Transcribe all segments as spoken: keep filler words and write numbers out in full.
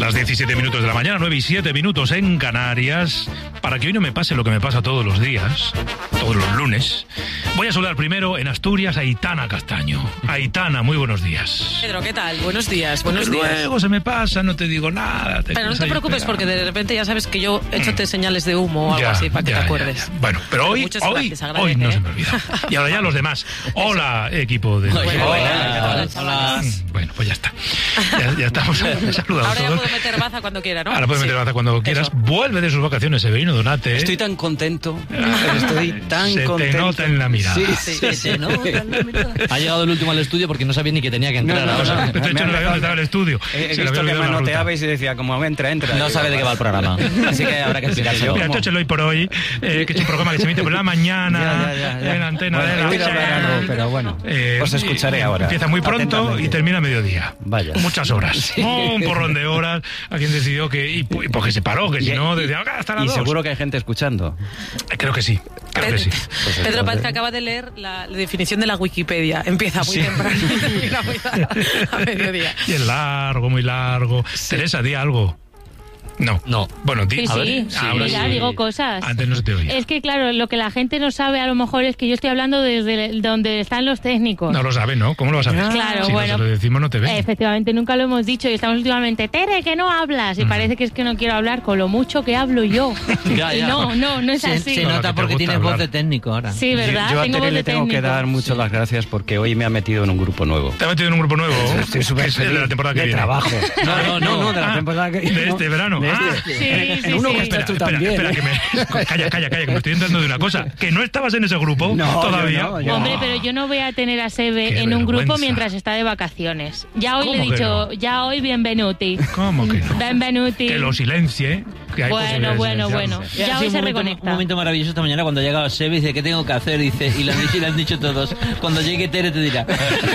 Las diecisiete minutos de la mañana, nueve y siete minutos en Canarias. Para que hoy no me pase lo que me pasa todos los días, todos los lunes, voy a saludar primero en Asturias a Aitana Castaño. Aitana, muy buenos días. Pedro, ¿qué tal? Buenos días, buenos Porque días. Luego se me pasa, no te digo nada. Te pero no te preocupes esperando. Porque de repente ya sabes que yo échote señales de humo o algo ya, así para que ya, te acuerdes. Ya, ya. Bueno, pero, pero hoy, hoy, gracias, hoy no se me olvida. Y ahora ya los demás. Hola, equipo de... Bueno, hola, hola, hola, hola. Bueno, pues ya está. Ya, ya estamos saludados ahora ya todos. puedo meter baza cuando quiera, ¿no? Ahora puedes sí. meter baza cuando quieras. Eso. Vuelve de sus vacaciones, Severino Donate. Estoy tan contento. Estoy tan se contento. Se te nota en la mirada. Sí, sí, sí, se nota en la mirada. Ha llegado el último al estudio porque no sabía ni que tenía que entrar. No, no, ahora. no, De hecho, no sabía dónde estaba el estudio. He, he visto que manoteabais y decía, como entra, entra. No sabe de qué va el programa. Así que habrá que explicárselo. Mira, entonces hoy por hoy, eh, que es un programa que se emite por la mañana, ya, ya, ya. en la antena bueno, de la... Voy a hablar algo, pero bueno, eh, os escucharé ahora. Empieza muy pronto y termina a mediodía. Vaya. Muchas horas. Sí. Un porrón de horas. A quien decidió que... Y porque se paró, que si no, desde acá hasta las Y dos. seguro que hay gente escuchando. Creo que sí. Creo que sí. Pues Pedro Paz que acaba de leer la, la definición de la Wikipedia. Empieza muy sí. temprano y termina muy a, a mediodía. Y es largo, muy largo. Sí. Teresa, di algo. No. No. Bueno, di, sí, a ver, sí, sí, ahora ya sí. digo cosas. Antes no se te oía. Es que, claro, lo que la gente no sabe a lo mejor es que yo estoy hablando desde donde están los técnicos. No lo sabe, ¿no? ¿Cómo lo vas a ver? Claro, si bueno. Si lo decimos no te ven. Efectivamente, nunca lo hemos dicho y estamos últimamente, Tere, que no hablas. Y mm. parece que es que no quiero hablar con lo mucho que hablo yo. ya, ya. Y no, no, no es se, así. Se nota porque tienes hablar. voz de técnico ahora. Sí, ¿verdad? Yo, yo tengo a Tere le tengo técnico. que dar mucho sí. las gracias porque hoy me ha metido en un grupo nuevo. ¿Te ha metido en un grupo nuevo? Estoy súper feliz. De la temporada que de viene. trabajo. No, no, no, no, de la ah, temporada que viene. De este verano. De este. Ah, sí, sí, sí. Uno sí. que espera, estás tú espera, también. espera, ¿eh? que me... Calla, calla, calla, que me estoy enterando de una cosa. Que no estabas en ese grupo no, todavía. Yo no, yo Hombre, no. pero yo no voy a tener a Sebe Qué en un grupo vergüenza. mientras está de vacaciones. Ya hoy le he ¿Cómo que dicho, no? ya hoy bienvenuti. ¿Cómo que no? Bienvenuti. Que lo silencie. Que hay Bueno, bueno, bueno. Ya, Ya sí, hoy se un momento, reconecta. Un momento maravilloso esta mañana cuando ha llegado Sebe y dice, ¿qué tengo que hacer? Dice, y le han dicho, y le han dicho todos. Cuando llegue Tere te dirá.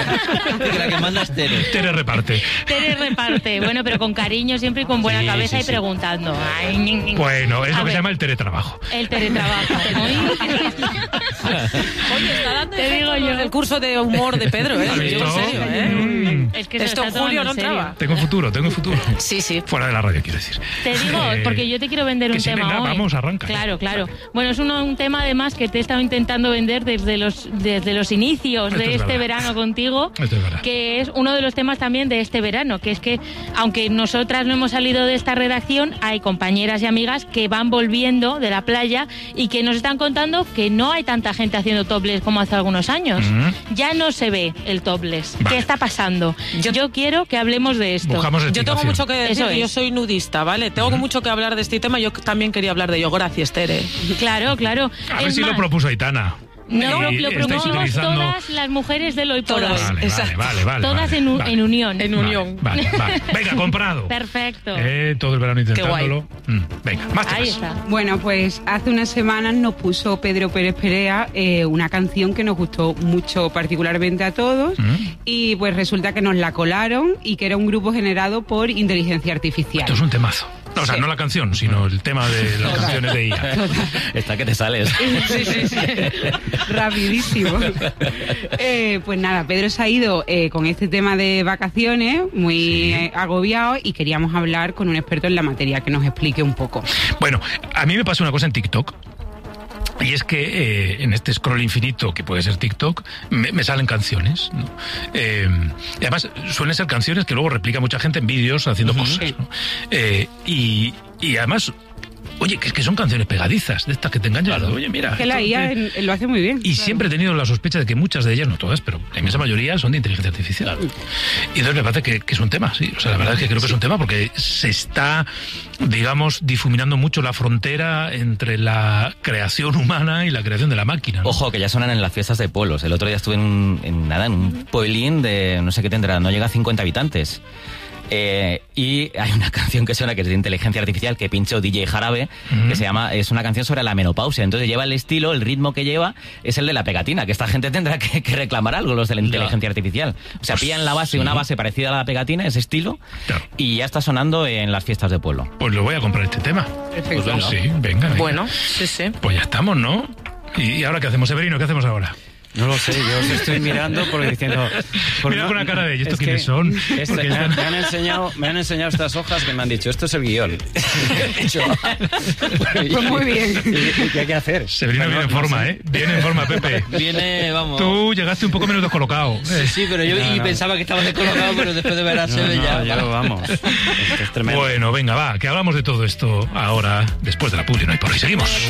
Que la que manda es Tere. Tere reparte. Tere reparte. Bueno, pero con cariño siempre y con buena Sí, cabeza sí, y sí. preguntando. Ay, ñi, ñi. Bueno, es A lo que ver. se llama el teletrabajo. El teletrabajo. Oye, está dando Te digo yo. el curso de humor de Pedro, ¿eh? ¿Has Lo digo visto? en serio, ¿eh? Mm. Es que se Esto lo en está julio tomando no en serio. entraba. Tengo futuro, tengo futuro. Sí, sí. Fuera de la radio, quiero decir. Te digo, Eh, porque yo te quiero vender que un sí, tema venga, hoy. vamos, arranca. Claro, claro. Bueno, es uno, un tema además que te he estado intentando vender desde los desde los inicios Esto de es este verdad. verano contigo, Esto es verdad. que es uno de los temas también de este verano, que es que aunque nosotras no hemos salido de esta redacción, hay compañeras y amigas que van volviendo de la playa y que nos están contando que no hay tanta gente haciendo topless como hace algunos años. Mm. Ya no se ve el topless. Vale. ¿Qué está pasando? Yo, yo quiero que hablemos de esto. Buscamos Yo tengo explicación. mucho que decir, Eso que es. yo soy nudista, ¿vale? Tengo mucho que hablar de este tema, yo también quería hablar de ello. Gracias, Tere. Claro, claro. A ver Es si más, lo propuso Aitana. No, Y lo estáis promovimos utilizando- todas las mujeres del hoy por hoy. Todas. Vale, vale, Exacto. vale, vale. Todas vale, en, u- vale. en unión. En Vale, unión. Vale, vale. Venga, comprado. Perfecto. Eh, todo el verano intentándolo. Mm, venga, más Ahí temas. está. Bueno, pues hace unas semanas nos puso Pedro Pérez Perea eh, una canción que nos gustó mucho particularmente a todos Mm. y pues resulta que nos la colaron y que era un grupo generado por inteligencia artificial. Esto es un temazo. No, o sea, Sí. no la canción, sino el tema de las canciones de I A. Está que te sales. Sí, sí, sí. Rapidísimo. Eh, pues nada, Pedro se ha ido eh, con este tema de vacaciones, muy Sí. eh, agobiado, y queríamos hablar con un experto en la materia que nos explique un poco. Bueno, a mí me pasa una cosa en TikTok. Y es que eh, en este scroll infinito, que puede ser TikTok, me, me salen canciones, ¿no? Eh, y además suelen ser canciones que luego replica mucha gente en vídeos haciendo Ujú. cosas, ¿no? Eh, y, y además, oye, que es que son canciones pegadizas, de estas que te engañan. Claro. Oye, mira. Que la esto I A que- en- lo hace muy bien. Y siempre he tenido la sospecha de que muchas de ellas, no todas, pero la inmensa mayoría son de inteligencia artificial. Y entonces me parece que, que es un tema, sí. O sea, la verdad es que creo que es un tema porque se está, digamos, difuminando mucho la frontera entre la creación humana y la creación de la máquina, ¿no? Ojo, que ya suenan en las fiestas de pueblos. El otro día estuve en, un, en nada, en un pueblín de no sé qué tendrá, no llega a cincuenta habitantes. Eh, y hay una canción que suena que es de inteligencia artificial que pinchó D J Jarabe, Mm. que se llama, es una canción sobre la menopausia. Entonces lleva el estilo, el ritmo que lleva es el de la pegatina, que esta gente tendrá que, que reclamar algo, los de la inteligencia artificial. O sea, Pues pillan la base, sí. una base parecida a la pegatina, ese estilo, Claro. y ya está sonando en las fiestas de pueblo. Pues lo voy a comprar este tema. Perfecto. Pues venga. Sí, venga, venga. Bueno, sí, sí. Pues ya estamos, ¿no? ¿Y ahora qué hacemos, Severino? ¿Qué hacemos ahora? No lo sé, yo os estoy mirando porque diciendo... Por Mira no, con una cara de ¿estos es quiénes son? Este, me, han, me, han enseñado, me han enseñado estas hojas que me han dicho, esto es el guión. He dicho, pues muy bien. ¿Y, y qué hay que hacer? Severino viene en forma, ¿eh? Viene en forma, Pepe. Viene, vamos... Tú llegaste un poco menos descolocado. Sí, sí, pero yo No, y no. pensaba que estaba descolocado, pero después de ver a No, Sebe no, ya... yo, vamos, esto es tremendo. Bueno, venga, va, que hablamos de todo esto ahora, después de la publi, no hay por ahí. Seguimos.